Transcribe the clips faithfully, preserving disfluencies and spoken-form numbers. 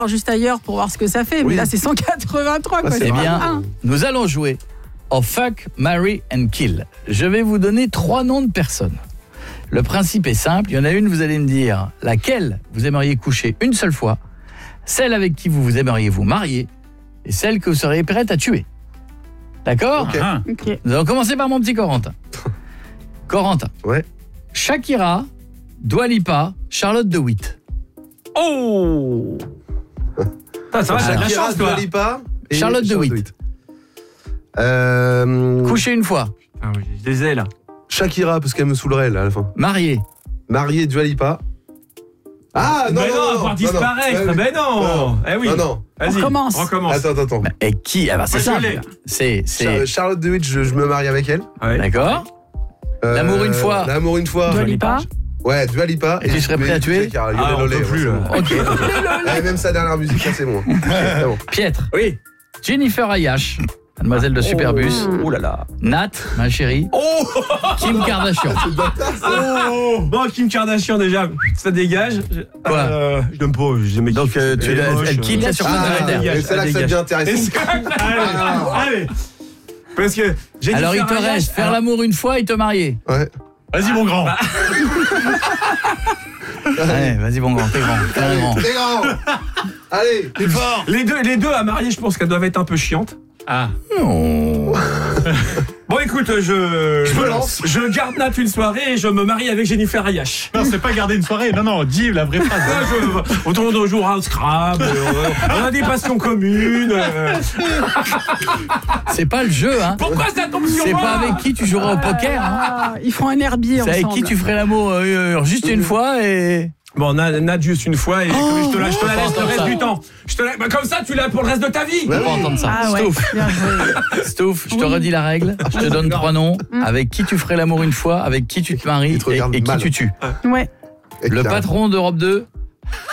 juste ailleurs pour voir ce que ça fait. Oui. Mais là, c'est cent quatre-vingt-trois. Quoi. Eh bien, un. Nous allons jouer au Fuck, Marry and Kill. Je vais vous donner trois noms de personnes. Le principe est simple. Il y en a une, vous allez me dire laquelle vous aimeriez coucher une seule fois, celle avec qui vous, vous aimeriez vous marier et celle que vous seriez prête à tuer. D'accord ? Ok. Ah. Okay. Nous allons commencer par mon petit Corentin. Corentin. Ouais. Shakira, Dua Lipa, Charlotte de Witt. Oh Putain, ça va, j'ai de la chance, toi. Dua Lipa et Charlotte de Witt. Euh... Coucher une fois. Ah oui, je les ai là. Shakira, parce qu'elle me saoulerait là à la fin. Marié. Marié, Dua Lipa. Ah non, mais non, non, non, voir non, disparaître. non, Mais non. non. Eh oui. Non, non. Vas-y. On recommence. Recommence. Attends, attends, attends. Et qui ? Ah bah c'est Moi, je simple. l'ai. C'est, c'est... Char- Charlotte de Witt, je, je me marie avec elle. Ouais. D'accord. Euh, L'amour une fois. L'amour une fois. Dua Lipa. Ouais, Dua Lipa. Et tu serais prêt à tuer ? Shakira, Ah, on Lolé, peut plus, ouais, là. c'est bon. Ok. Eh, même sa dernière musique, là, c'est bon. C'est bon. Piètre. Oui. Jennifer Ayash, mademoiselle de Superbus. Oh là là. Nat, ma chérie. Oh Kim Kardashian. Oh bon, Kim Kardashian déjà, ça dégage. Quoi euh, Je n'aime pas, j'aime Donc euh, tu l'as, elle quitte la surface Ah, de la Terre. et c'est là que ça devient intéressant. Allez, allez. Parce que j'ai Alors il te reste faire l'amour une fois et te marier. Ouais. Vas-y mon grand. Allez, vas-y mon grand, t'es grand, t'es un grand. Très grand. Allez, T'es fort. Les deux, les deux à marier, je pense qu'elles doivent être un peu chiantes. Ah. Non. Bon écoute, je Je me lance. Je garde Nat une soirée et je me marie avec Jennifer Ayash. Non, c'est pas garder une soirée. Non, non, dis la vraie phrase. Là, je, on tourne au jour au Scrabble, euh, on a des passions communes. euh. C'est pas le jeu, hein. Pourquoi ça tombe sur C'est moi pas avec qui tu joueras au poker, hein. Ah, ils font un herbier C'est avec ensemble. qui tu ferais l'amour euh, euh, juste une fois et... Bon, Nat, Nat juste une fois et Oh, je te la, je te la oh, laisse le oh, reste ça. du temps. Je te la, bah, comme ça, tu l'as pour le reste de ta vie. On va pas entendre ça. Ah ouais, Stouff, bien joué. Stouff, je te Oui. redis la règle. Je te donne trois noms. Avec qui tu ferais l'amour une fois, avec qui tu te maries Il te et, regarde et qui mal. tu tues. Ouais. Et Le qui arrive. patron d'Europe deux, Lequel ?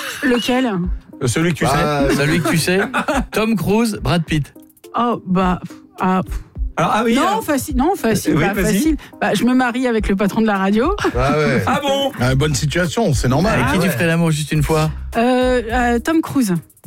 Euh, Celui que tu sais. Ah, celui que tu sais, Tom Cruise, Brad Pitt. Oh, bah... Ah, Alors, ah oui. non, euh, facile. Non, facile. oui, bah, vas-y. facile. Bah, je me marie avec le patron de la radio. Ah ouais. Ah bon. Ah, bonne situation, c'est normal. Avec qui Ah tu ouais. ferais l'amour juste une fois? Euh, euh, Tom Cruise.